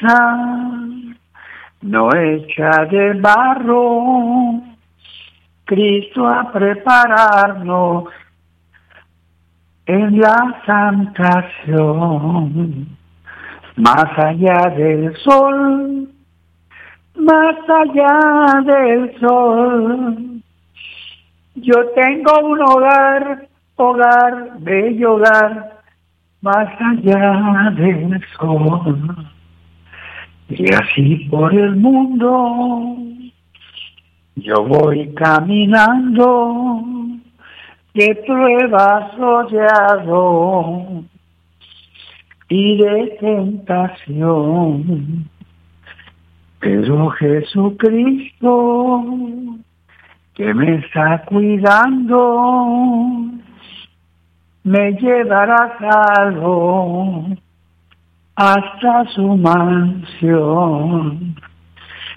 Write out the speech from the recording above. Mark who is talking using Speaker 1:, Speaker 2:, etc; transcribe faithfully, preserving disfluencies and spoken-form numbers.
Speaker 1: casa no hecha de barro, Cristo a prepararnos en la santación, más allá del sol, más allá del sol. Yo tengo un hogar, hogar, bello hogar, más allá del sol. Y así por el mundo yo voy caminando, de pruebas rodeado y de tentación. Pero Jesucristo, que me está cuidando, me llevará salvo hasta su mansión.